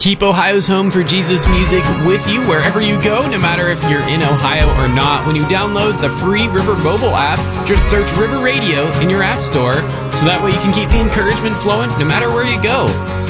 Keep Ohio's home for Jesus music with you wherever you go, no matter if you're in Ohio or not. When you download the free River mobile app, just search River Radio in your app store, so that way you can keep the encouragement flowing no matter where you go.